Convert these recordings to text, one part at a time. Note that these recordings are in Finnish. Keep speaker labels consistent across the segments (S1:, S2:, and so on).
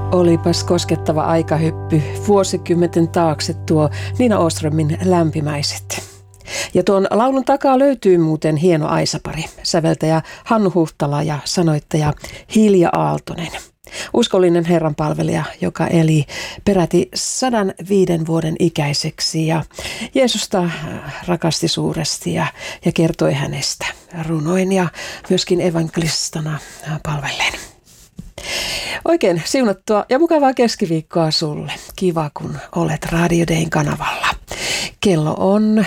S1: Olipas koskettava aikahyppy vuosikymmenten taakse tuo Nina Åströmin Lämpimäiset. Ja tuon laulun takaa löytyy muuten hieno aisapari, säveltäjä Hannu Huhtala ja sanoittaja Hilja Aaltonen. Uskollinen herranpalvelija, joka eli peräti 105 vuoden ikäiseksi ja Jeesusta rakasti suuresti ja kertoi hänestä runoin ja myöskin evankelistana palvelleen. Oikein siunattua ja mukavaa keskiviikkoa sulle. Kiva, kun olet Radio Dayn kanavalla. Kello on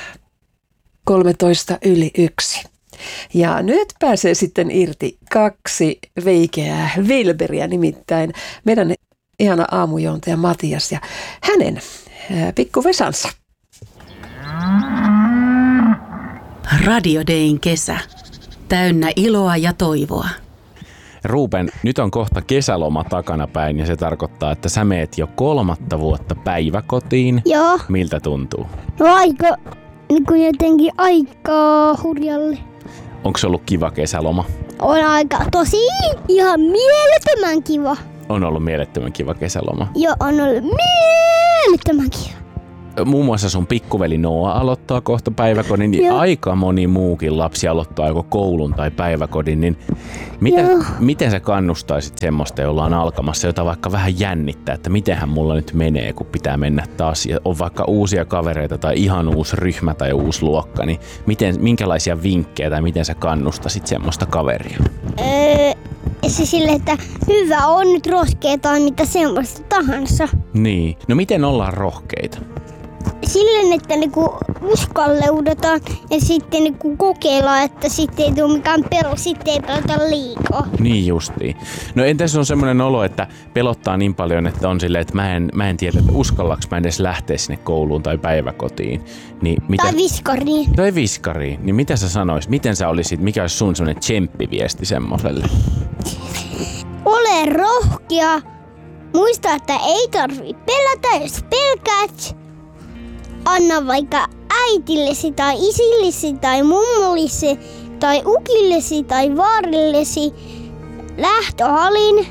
S1: 1:13. Ja nyt pääsee sitten irti 2 veikeää Wilberiä, nimittäin meidän ihana aamujuontaja Matias ja hänen pikku Vesansa.
S2: Radio Dayn kesä. Täynnä iloa ja toivoa.
S3: Ruben, nyt on kohta kesäloma takanapäin ja se tarkoittaa, että sä meet jo 3. vuotta päiväkotiin.
S4: Joo.
S3: Miltä tuntuu?
S4: No aika, niin jotenkin aika hurjalle.
S3: Onko se ollut kiva kesäloma?
S4: On aika tosi ihan mielettömän kiva.
S3: On ollut mielettömän kiva kesäloma.
S4: Joo, on ollut mielettömän kiva.
S3: Muun muassa sun pikkuveli Noa aloittaa kohta päiväkodin ja aika moni muukin lapsi aloittaa joko koulun tai päiväkodin. Niin miten sä kannustaisit semmoista, jolla on alkamassa, jota vaikka vähän jännittää, että mitenhän mulla nyt menee, kun pitää mennä taas ja on vaikka uusia kavereita tai ihan uusi ryhmä tai uusi luokka, niin minkälaisia vinkkejä tai miten sä kannustasit semmoista kaveria?
S4: Se sille, että hyvä on nyt rohkea tai mitä semmoista tahansa.
S3: Niin. No miten ollaan rohkeita?
S4: Silleen, että niinku uskalleudetaan ja sitten niinku kokeillaan, että sitten ei tule mikään perus, sitten ei pelata liikaa.
S3: Niin justiin. No entäs on semmoinen olo, että pelottaa niin paljon, että on silleen, että mä en tiedä, että uskallaks mä edes lähteä sinne kouluun tai päiväkotiin. Niin
S4: Tai
S3: viskariin. Niin mitä sä sanoisit? Miten sä olisit, mikä olisi sun semmoinen tsemppiviesti semmoselle?
S4: Ole rohkea. Muista, että ei tarvitse pelätä, jos pelkäät. Anna vaikka äitillesi tai isillesi tai mummollesi tai ukillesi tai vaarillesi lähtöhalin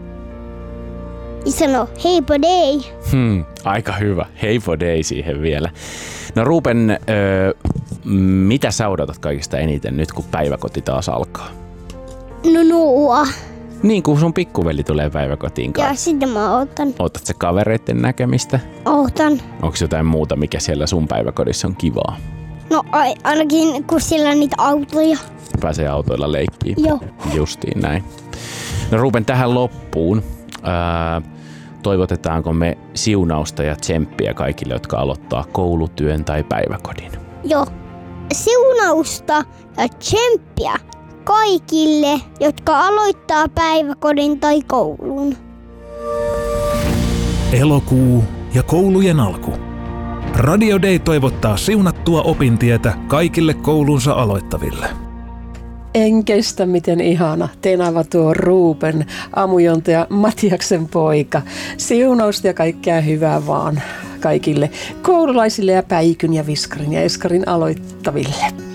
S4: ja sano heippa day.
S3: Aika hyvä. Heippa day siihen vielä. No Ruben, mitä sä odotat kaikista eniten nyt kun päiväkoti taas alkaa?
S4: No Noa.
S3: Niin kuin sun pikkuveli tulee päiväkotiin kanssa.
S4: Ja sitten mä ootan.
S3: Ootat sä kavereiden näkemistä?
S4: Ootan.
S3: Onko jotain muuta, mikä siellä sun päiväkodissa on kivaa?
S4: No ainakin kun siellä on niitä autoja.
S3: Pääsee autoilla leikkiin.
S4: Joo.
S3: Justiin näin. No Ruben, tähän loppuun. Toivotetaanko me siunausta ja tsemppiä kaikille, jotka aloittaa koulutyön tai päiväkodin?
S4: Joo. Siunausta ja tsemppiä kaikille, jotka aloittaa päiväkodin tai koulun.
S5: Elokuu ja koulujen alku. Radio Day toivottaa siunattua opintietä kaikille koulunsa aloittaville.
S1: En kestä, miten ihana. Tenava tuo Ruben, aamujuontaja Matiaksen poika. Siunausta ja kaikkea hyvää vaan kaikille koululaisille ja Päikyn ja Viskarin ja Eskarin aloittaville.